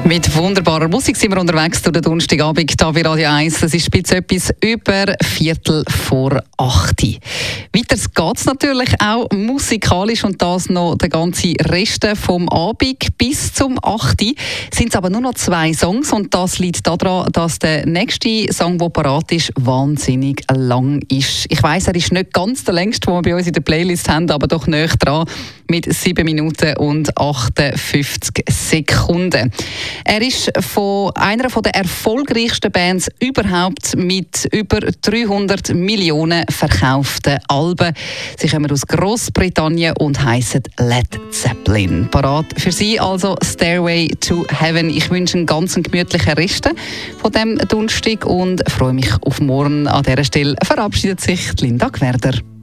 Mit wunderbarer Musik sind wir unterwegs durch den Donnerstagabend hier bei Radio 1. Es ist etwas über 7:45. Weiter geht es natürlich auch musikalisch und das noch den ganzen Rest vom Abend bis zum 8. Sind es aber nur noch 2 Songs und das liegt daran, dass der nächste Song, der parat ist, wahnsinnig lang ist. Ich weiss, er ist nicht ganz der längste, den wir bei uns in der Playlist haben, aber doch näher dran mit 7 Minuten und 58 Sekunden. Er ist von einer der erfolgreichsten Bands überhaupt mit über 300 Millionen verkauften Alben. Sie kommen aus Grossbritannien und heissen Led Zeppelin. Parat für Sie also Stairway to Heaven. Ich wünsche einen ganz gemütlichen Rest von diesem Donnerstag und freue mich auf morgen. An dieser Stelle verabschiedet sich Linda Gwerder.